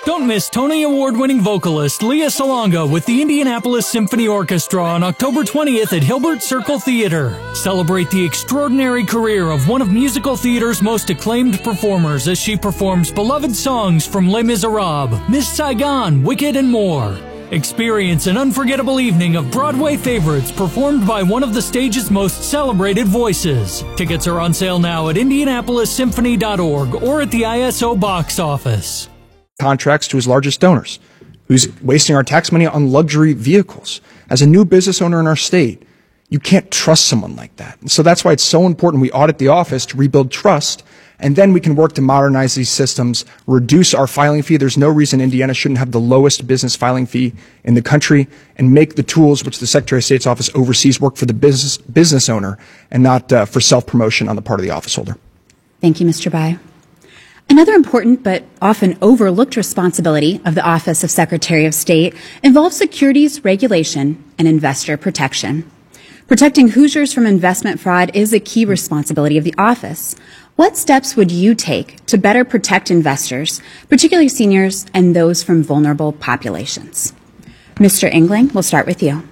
Don't miss Tony Award-winning vocalist Leah Salonga with the Indianapolis Symphony Orchestra on October 20th at Hilbert Circle Theater. Celebrate the extraordinary career of one of musical theater's most acclaimed performers as she performs beloved songs from Les Miserables, Miss Saigon, Wicked, and more. Experience an unforgettable evening of Broadway favorites performed by one of the stage's most celebrated voices. Tickets are on sale now at indianapolissymphony.org or at the ISO box office. Contracts to his largest donors, who's wasting our tax money on luxury vehicles. As a new business owner in our state, you can't trust someone like that. And so that's why it's so important we audit the office to rebuild trust, and then we can work to modernize these systems, reduce our filing fee. There's no reason Indiana shouldn't have the lowest business filing fee in the country, and make the tools which the Secretary of State's office oversees work for the business owner and not for self-promotion on the part of the office holder. Thank you, Mr. Bai. Another important but often overlooked responsibility of the Office of Secretary of State involves securities regulation and investor protection. Protecting Hoosiers from investment fraud is a key responsibility of the office. What steps would you take to better protect investors, particularly seniors and those from vulnerable populations? Mr. Engling, we'll start with you.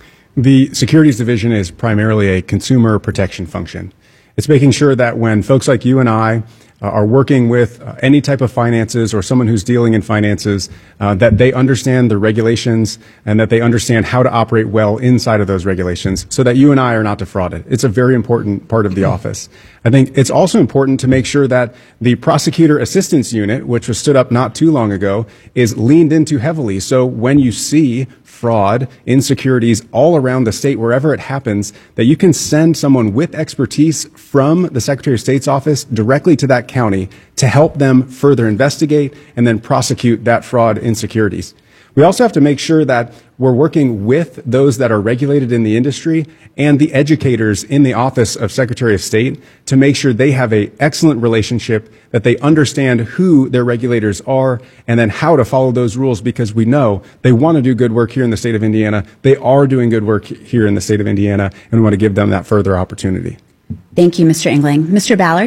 The Securities Division is primarily a consumer protection function. It's making sure that when folks like you and I are working with any type of finances or someone who's dealing in finances, that they understand the regulations and that they understand how to operate well inside of those regulations so that you and I are not defrauded. It's a very important part of the office. I think it's also important to make sure that the Prosecutor Assistance Unit, which was stood up not too long ago, is leaned into heavily. So when you see fraud, insecurities all around the state, wherever it happens, that you can send someone with expertise from the Secretary of State's office directly to that county to help them further investigate and then prosecute that fraud insecurities. We also have to make sure that we're working with those that are regulated in the industry and the educators in the Office of Secretary of State to make sure they have an excellent relationship, that they understand who their regulators are and then how to follow those rules, because we know they want to do good work here in the state of Indiana. They are doing good work here in the state of Indiana, and we want to give them that further opportunity. Thank you, Mr. Engling. Mr. Ballard?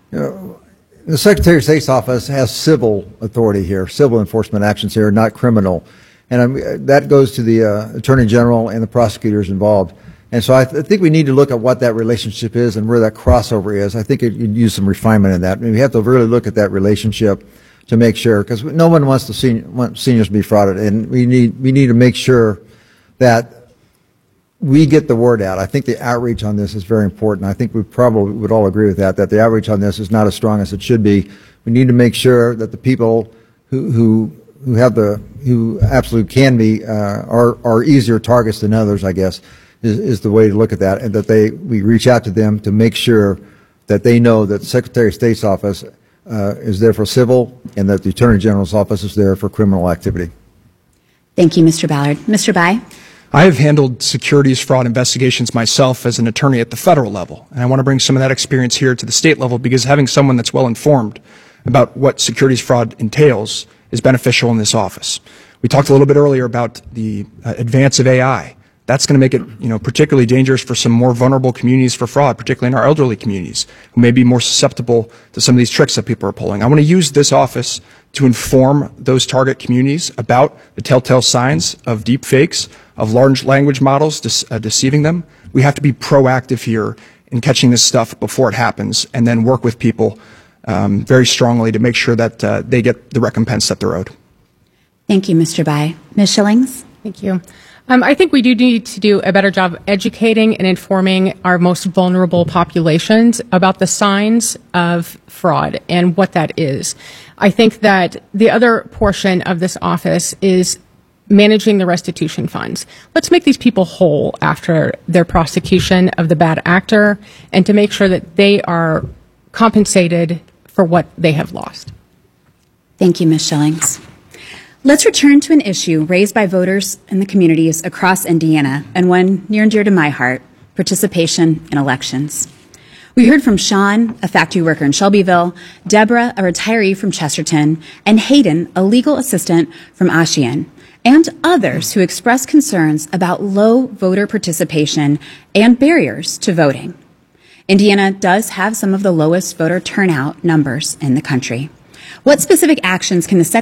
The Secretary of State's office has civil authority here, civil enforcement actions here, not criminal. And that goes to the Attorney General and the prosecutors involved. And so I think we need to look at what that relationship is and where that crossover is. I think you'd use some refinement in that. I mean, we have to really look at that relationship to make sure, because no one wants seniors to be frauded, and we need to make sure that we get the word out. I think the outreach on this is very important. I think we probably would all agree with that the outreach on this is not as strong as it should be. We need to make sure that the people who absolutely can be are easier targets than others, I guess, is the way to look at that, and that we reach out to them to make sure that they know that the Secretary of State's office is there for civil and that the Attorney General's office is there for criminal activity. Thank you, Mr. Ballard. Mr. Bai? I have handled securities fraud investigations myself as an attorney at the federal level, and I want to bring some of that experience here to the state level, because having someone that's well informed about what securities fraud entails is beneficial in this office. We talked a little bit earlier about the advance of AI. That's going to make it, particularly dangerous for some more vulnerable communities for fraud, particularly in our elderly communities, who may be more susceptible to some of these tricks that people are pulling. I want to use this office to inform those target communities about the telltale signs of deep fakes, of large language models deceiving them. We have to be proactive here in catching this stuff before it happens, and then work with people very strongly to make sure that they get the recompense that they're owed. Thank you, Mr. Bai. Ms. Schillings? Thank you. I think we do need to do a better job educating and informing our most vulnerable populations about the signs of fraud and what that is. I think that the other portion of this office is managing the restitution funds. Let's make these people whole after their prosecution of the bad actor, and to make sure that they are compensated for what they have lost. Thank you, Ms. Schillings. Let's return to an issue raised by voters in the communities across Indiana, and one near and dear to my heart: participation in elections. We heard from Sean, a factory worker in Shelbyville, Deborah, a retiree from Chesterton, and Hayden, a legal assistant from Ashian, and others who expressed concerns about low voter participation and barriers to voting. Indiana does have some of the lowest voter turnout numbers in the country. What specific actions can the